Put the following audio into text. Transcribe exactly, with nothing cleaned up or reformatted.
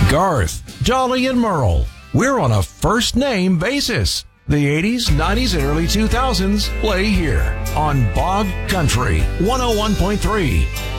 Garth, Dolly, and Merle. We're on a first-name basis. The eighties, nineties, and early two thousands play here on Bog Country one oh one point three.